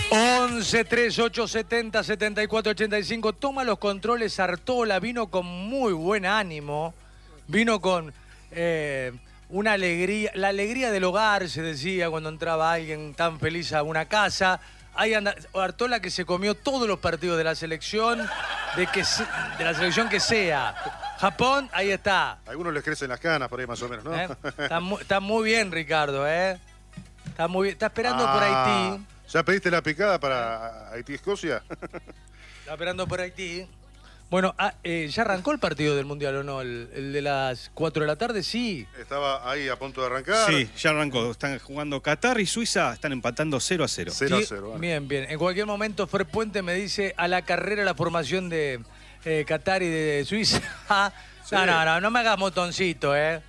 11 38 70 74 85. Toma los controles Artola. Vino con muy buen ánimo. Vino con una alegría. La alegría del hogar, se decía cuando entraba alguien tan feliz a una casa. Ahí anda Artola, que se comió todos los partidos de la selección, de la selección que sea. Japón, ahí está. A algunos les crecen las canas por ahí más o menos, ¿no? Está muy bien, Ricardo, Está muy bien. Está esperando por Haití. ¿Ya pediste la picada para Haití-Escocia? Está esperando por Haití. Bueno, ¿ya arrancó el partido del Mundial o no? ¿El de las 4 de la tarde? Sí. Estaba ahí a punto de arrancar. Sí, ya arrancó. Están jugando Qatar y Suiza, están empatando 0-0. 0-0. Bueno. Bien, bien. En cualquier momento, Fer Puente me dice a la carrera la formación de Qatar y de Suiza. Sí. No me hagas montoncito, La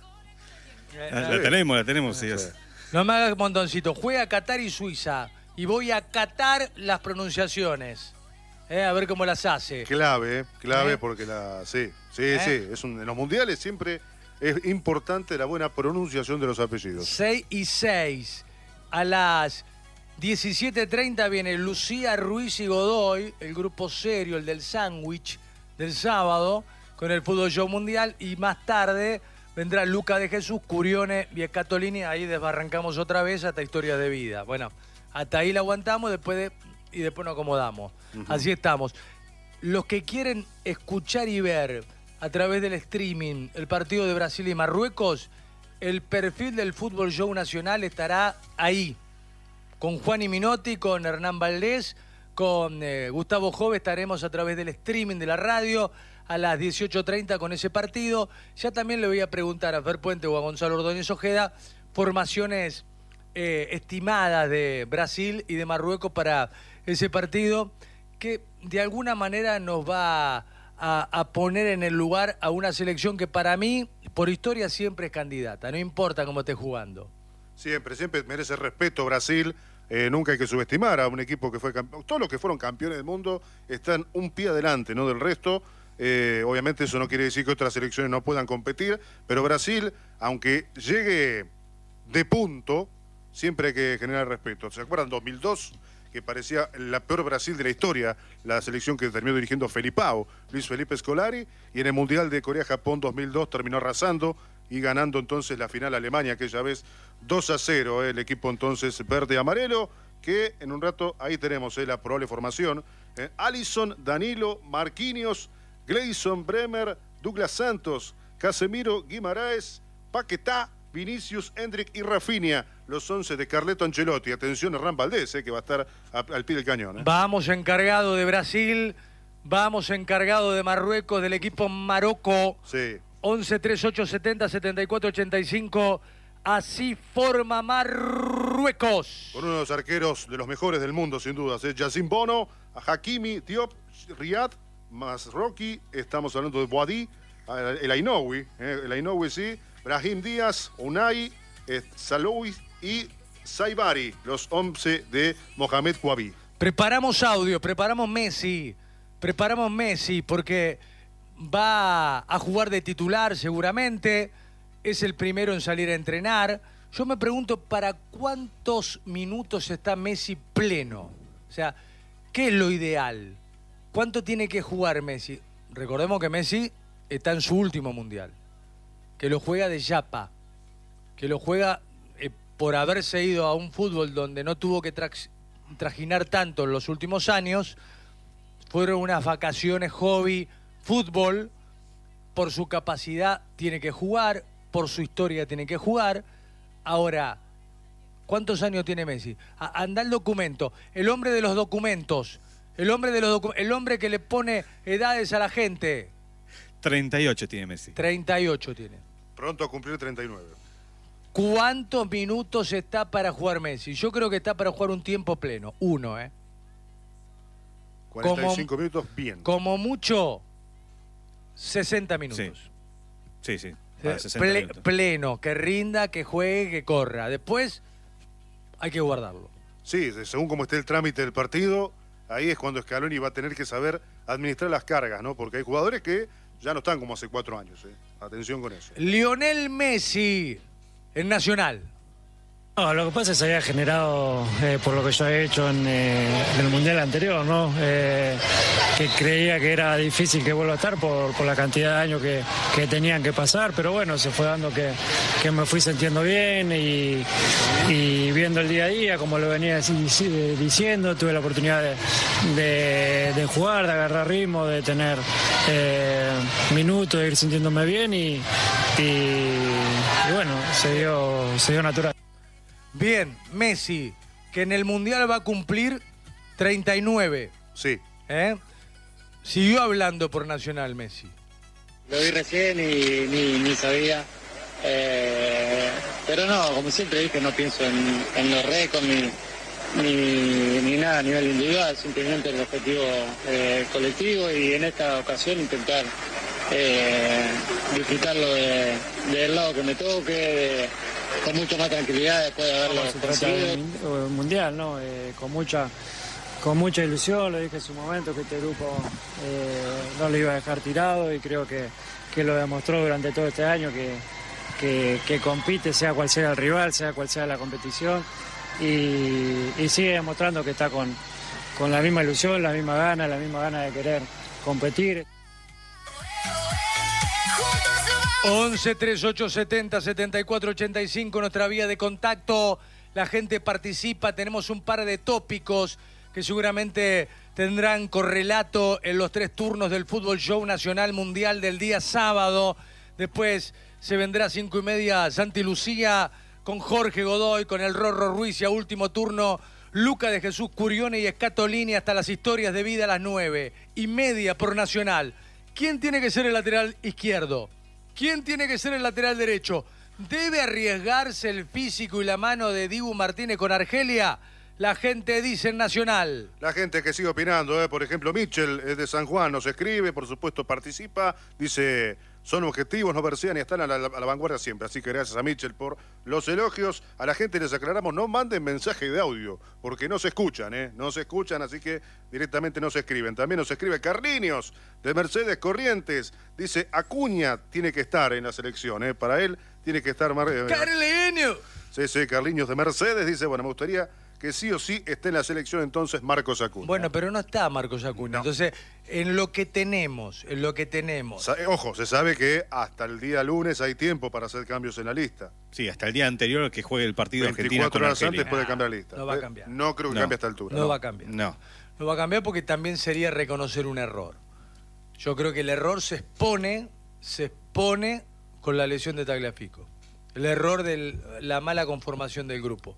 tenemos, sí. No me hagas montoncito. Juega Qatar y Suiza y voy a catar las pronunciaciones. A ver cómo las hace. Clave porque sí. En los mundiales siempre es importante la buena pronunciación de los apellidos. 6 y 6. A las 17:30 viene Lucía, Ruiz y Godoy, el grupo serio, el del sándwich del sábado, con el Fútbol Show Mundial. Y más tarde vendrá Luca de Jesús, Curione y Escatolini. Ahí desbarrancamos otra vez hasta Historias de Vida. Bueno, hasta ahí la aguantamos y después nos acomodamos. Así estamos. Los que quieren escuchar y ver a través del streaming el partido de Brasil y Marruecos, el perfil del Fútbol Show Nacional estará ahí. Con Juan y Minotti, con Hernán Valdés, con Gustavo Jove estaremos a través del streaming de la radio a las 18:30 con ese partido. Ya también le voy a preguntar a Fer Puente o a Gonzalo Ordóñez Ojeda formaciones estimadas de Brasil y de Marruecos para ese partido, que de alguna manera nos va a poner en el lugar a una selección que para mí, por historia, siempre es candidata, no importa cómo esté jugando. Siempre merece respeto Brasil. Nunca hay que subestimar a un equipo que fue campeón. Todos los que fueron campeones del mundo están un pie adelante, ¿no?, del resto. Obviamente eso no quiere decir que otras selecciones no puedan competir, pero Brasil, aunque llegue de punto, siempre hay que generar respeto. ¿Se acuerdan 2002? Que parecía la peor Brasil de la historia, la selección que terminó dirigiendo Felipao, Luis Felipe Scolari, y en el Mundial de Corea-Japón 2002 terminó arrasando y ganando entonces la final Alemania, aquella vez 2-0, el equipo entonces verde-amarelo, que en un rato ahí tenemos la probable formación. Alisson, Danilo, Marquinhos, Gleison, Bremer, Douglas Santos, Casemiro, Guimaraes, Paquetá, Vinicius, Endrick y Rafinha, los 11 de Carleto Ancelotti. Atención a Hernán Valdés, que va a estar al pie del cañón. Vamos encargado de Brasil, vamos encargado de Marruecos, del equipo Marocco. Sí. 11 38 70 74 85. Así forma Marruecos. Con uno de los arqueros de los mejores del mundo, sin dudas. Yacine Bono, Hakimi, Diop, Riyad, Masroki. Estamos hablando de Boadi, el Ainoui. El Ainoui, sí. Brahim Díaz, Unai, Saloui y Saibari, los 11 de Mohamed Kouabi. Preparamos audio, preparamos Messi, porque va a jugar de titular seguramente, es el primero en salir a entrenar. Yo me pregunto, ¿para cuántos minutos está Messi pleno? O sea, ¿qué es lo ideal? ¿Cuánto tiene que jugar Messi? Recordemos que Messi está en su último mundial, que lo juega de yapa, que lo juega por haberse ido a un fútbol donde no tuvo que trajinar tanto en los últimos años. Fueron unas vacaciones hobby, fútbol. Por su capacidad tiene que jugar, por su historia tiene que jugar. Ahora, ¿cuántos años tiene Messi? Anda el documento, el hombre de los documentos, el hombre que le pone edades a la gente. 38 tiene Messi. 38 tiene. Pronto a cumplir 39. ¿Cuántos minutos está para jugar Messi? Yo creo que está para jugar un tiempo pleno. 1, 45 minutos, bien. Como mucho, 60 minutos. Sí. 60 minutos. Pleno, que rinda, que juegue, que corra. Después hay que guardarlo. Sí, según cómo esté el trámite del partido, ahí es cuando Scaloni va a tener que saber administrar las cargas, ¿no? Porque hay jugadores que ya no están como hace 4 años. Atención con eso. Lionel Messi, en Nacional. No, lo que pasa es que se había generado, por lo que yo he hecho en el Mundial anterior, ¿no? Que creía que era difícil que vuelva a estar por la cantidad de años que tenían que pasar, pero bueno, se fue dando que me fui sintiendo bien y viendo el día a día, como lo venía diciendo, tuve la oportunidad de jugar, de agarrar ritmo, de tener minutos, de ir sintiéndome bien y bueno, se dio natural. Bien, Messi, que en el Mundial va a cumplir 39. Sí. Siguió hablando por Nacional, Messi. Lo vi recién y ni sabía. Pero no, como siempre dije, no pienso en los récords ni nada a nivel individual, simplemente el objetivo colectivo y en esta ocasión intentar disfrutarlo del lado que me toque, con mucha más tranquilidad después de haberlo conseguido. El mundial, ¿no? Con mucha ilusión, lo dije en su momento que este grupo no lo iba a dejar tirado y creo que lo demostró durante todo este año que compite, sea cual sea el rival, sea cual sea la competición y sigue demostrando que está con la misma ilusión, la misma gana de querer competir. 11 38 70 74 85, nuestra vía de contacto. La gente participa, tenemos un par de tópicos que seguramente tendrán correlato en los 3 turnos del Fútbol Show Nacional Mundial del día sábado. Después se vendrá a 5:30 Santi Lucía con Jorge Godoy, con el Rorro Ruiz y a último turno Luca de Jesús Curione y Scatolini hasta las historias de vida a las 9:30 por Nacional. ¿Quién tiene que ser el lateral izquierdo? ¿Quién tiene que ser el lateral derecho? ¿Debe arriesgarse el físico y la mano de Dibu Martínez con Argelia? La gente dice en Nacional. La gente que sigue opinando, por ejemplo, Mitchell es de San Juan, nos escribe, por supuesto participa, dice, son objetivos, no persigan y están a la vanguardia siempre. Así que gracias a Mitchell por los elogios. A la gente les aclaramos, no manden mensaje de audio, porque no se escuchan, no se escuchan, así que directamente no se escriben. También nos escribe Carliños, de Mercedes Corrientes, dice, Acuña tiene que estar en la selección, para él tiene que estar... ¡Carliños! Sí, Carliños de Mercedes, dice, bueno, me gustaría que sí o sí esté en la selección entonces Marcos Acuña. Bueno, pero no está Marcos Acuña. No. Entonces, en lo que tenemos... Ojo, se sabe que hasta el día lunes hay tiempo para hacer cambios en la lista. Sí, hasta el día anterior que juegue el partido Argentina 24 horas antes puede cambiar la lista. No va a cambiar. No creo que cambie a esta altura. No va a cambiar. No va a cambiar porque también sería reconocer un error. Yo creo que el error se expone con la lesión de Tagliafico. El error de la mala conformación del grupo.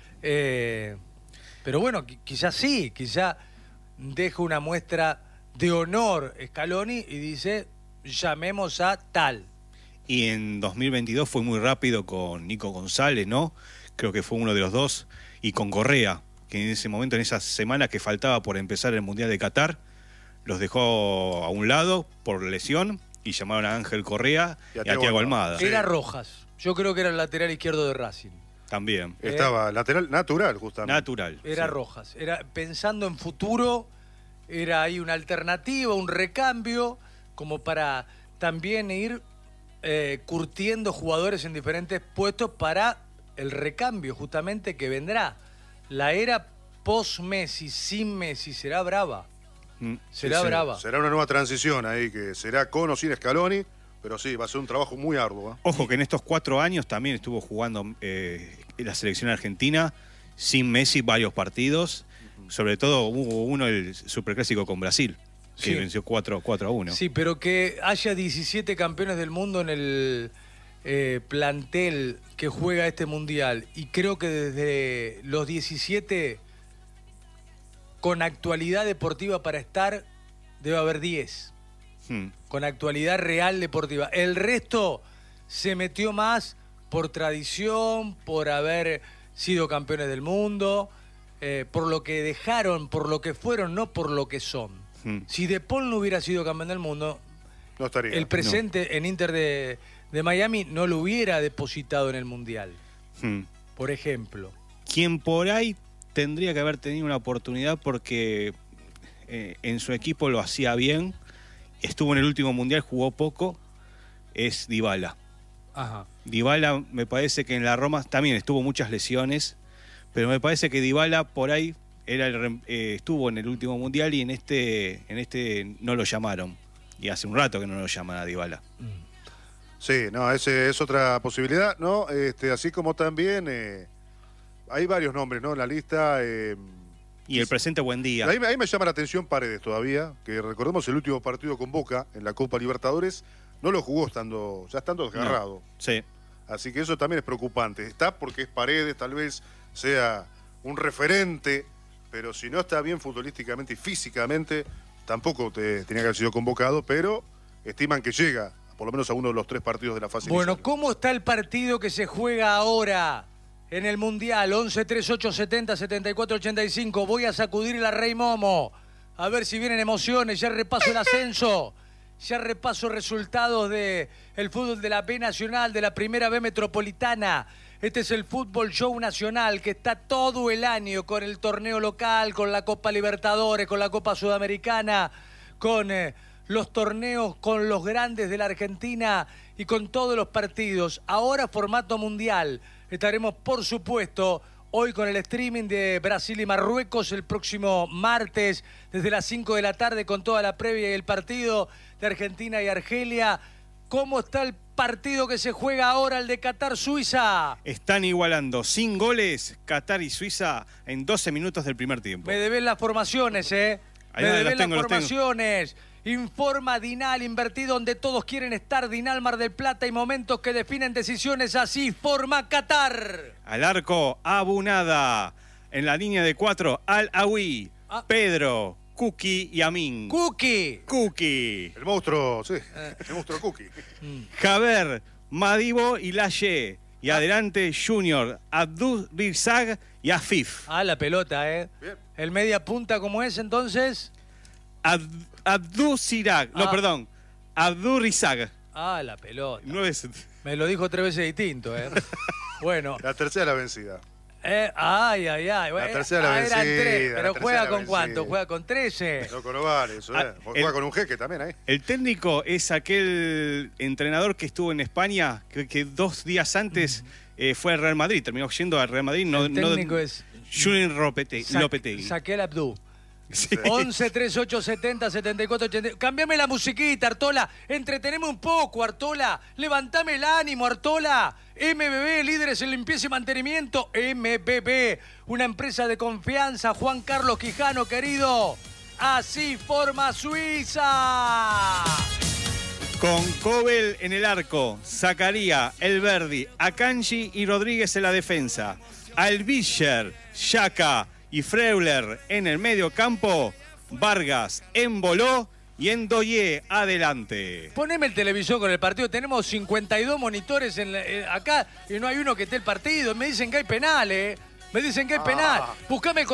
Pero bueno, quizás deja una muestra de honor Scaloni y dice, llamemos a tal. Y en 2022 fue muy rápido con Nico González, ¿no? Creo que fue uno de los dos. Y con Correa, que en ese momento, en esa semana que faltaba por empezar el Mundial de Qatar, los dejó a un lado por lesión y llamaron a Ángel Correa y a Thiago Almada. Era Rojas. Yo creo que era el lateral izquierdo de Racing. También. Estaba lateral natural, justamente. Natural. Era sí. Rojas. Era pensando en futuro, era ahí una alternativa, un recambio, como para también ir curtiendo jugadores en diferentes puestos para el recambio, justamente, que vendrá. La era post-Messi, sin Messi, será brava. Será brava. Será una nueva transición ahí, que será con o sin Scaloni. Pero sí, va a ser un trabajo muy arduo. Ojo que en estos 4 años también estuvo jugando la selección argentina sin Messi varios partidos. Sobre todo hubo uno, el superclásico con Brasil, que venció 4-1. Sí, pero que haya 17 campeones del mundo en el plantel que juega este mundial. Y creo que desde los 17, con actualidad deportiva para estar, debe haber 10. Con actualidad real deportiva. El resto se metió más por tradición, por haber sido campeones del mundo, por lo que dejaron, por lo que fueron, no por lo que son. Si De Paul no hubiera sido campeón del mundo, no estaría. El presente en Inter de Miami no lo hubiera depositado en el Mundial. Por ejemplo. Quien por ahí tendría que haber tenido una oportunidad porque en su equipo lo hacía bien. Estuvo en el último Mundial, jugó poco, es Dybala. Ajá. Dybala me parece que en la Roma también estuvo muchas lesiones, pero me parece que Dybala por ahí estuvo en el último mundial y en este no lo llamaron. Y hace un rato que no lo llaman a Dybala. Sí, no, ese es otra posibilidad, ¿no? Así como también hay varios nombres, ¿no? En la lista. Y el presente buen día. Ahí me llama la atención Paredes todavía, que recordemos el último partido con Boca en la Copa Libertadores, no lo jugó estando desgarrado. No. Sí. Así que eso también es preocupante. Está porque es Paredes, tal vez sea un referente, pero si no está bien futbolísticamente y físicamente, tampoco tenía que haber sido convocado, pero estiman que llega por lo menos a uno de los 3 partidos de la fase Bueno, inicial. ¿cómo está el partido que se juega ahora en el Mundial? 11, 3, 8, 70, 74, 85. Voy a sacudir la Rey Momo. A ver si vienen emociones. Ya repaso el ascenso. Ya repaso resultados del fútbol de la B Nacional, de la Primera B Metropolitana. Este es el Fútbol Show Nacional que está todo el año con el torneo local, con la Copa Libertadores, con la Copa Sudamericana, con los torneos con los grandes de la Argentina y con todos los partidos. Ahora formato mundial. Estaremos, por supuesto, hoy con el streaming de Brasil y Marruecos, el próximo martes desde las 5 de la tarde con toda la previa y el partido de Argentina y Argelia. ¿Cómo está el partido que se juega ahora, el de Qatar-Suiza? Están igualando sin goles Qatar y Suiza en 12 minutos del primer tiempo. Me deben las formaciones, ¿eh? Ahí Me las deben las tengo. formaciones. Informa Dinal, invertido donde todos quieren estar. Dinal Mar del Plata y momentos que definen decisiones. Así forma Qatar. Al arco, Abunada. En la línea de 4, Al-Awi, Pedro, Kuki y Amin. Kuki. El monstruo, sí, el monstruo Cookie. Javer, Madibo y Laye. Y adelante, Junior, Abdul Rizag y Afif. La pelota, ¿eh? Bien. El media punta, ¿cómo es entonces? Abdul Sirag. No, perdón. Abdul Rizag. La pelota. 9. Me lo dijo 3 veces distinto, ¿eh? Bueno. La tercera la vencida. Ay. La tercera la eran 3, vencida, pero la juega tercera con la cuánto, vencida. juega con 13. Loco no vale eso, Juega con un jeque también ahí. El técnico es aquel entrenador que estuvo en España, que 2 días antes fue al Real Madrid. Terminó yendo al Real Madrid. El técnico es Julian Lopetegui. Saquel Abdú. Sí. 11 38 70 74 80. Cámbiame la musiquita, Artola. Entreteneme un poco, Artola. Levantame el ánimo, Artola. MBB, líderes en limpieza y mantenimiento. MBB, una empresa de confianza. Juan Carlos Quijano, querido. Así forma Suiza. Con Kobel en el arco, Zacaría, Elverdi, Akanji y Rodríguez en la defensa. Alvischer, Xhaka y Freuler en el medio campo. Vargas, Emboló y Endoye adelante. Poneme el televisor con el partido. Tenemos 52 monitores acá y no hay uno que esté el partido. Me dicen que hay penal, Me dicen que hay penal. Buscame el